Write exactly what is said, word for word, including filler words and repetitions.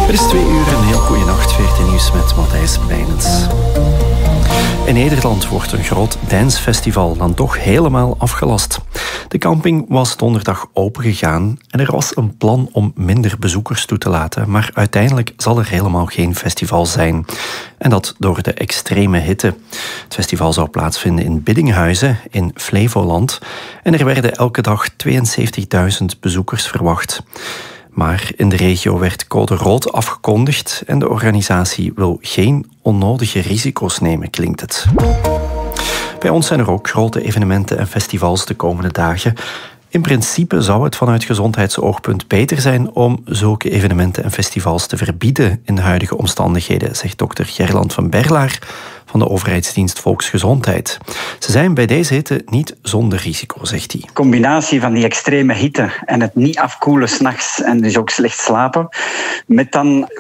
Het is twee uur, een heel goede nacht. veertien nieuws met Matthijs Bijnens. In Nederland wordt een groot dancefestival dan toch helemaal afgelast. De camping was donderdag opengegaan en er was een plan om minder bezoekers toe te laten, maar uiteindelijk zal er helemaal geen festival zijn. En dat door de extreme hitte. Het festival zou plaatsvinden in Biddinghuizen in Flevoland en er werden elke dag tweeënzeventigduizend bezoekers verwacht. Maar in de regio werd code rood afgekondigd en de organisatie wil geen onnodige risico's nemen, klinkt het. Bij ons zijn er ook grote evenementen en festivals de komende dagen. In principe zou het vanuit gezondheidsoogpunt beter zijn om zulke evenementen en festivals te verbieden in de huidige omstandigheden, zegt dokter Gerland van Berlaar van de overheidsdienst Volksgezondheid. Ze zijn bij deze hitte niet zonder risico, zegt hij. De combinatie van die extreme hitte en het niet afkoelen 's nachts en dus ook slecht slapen, met dan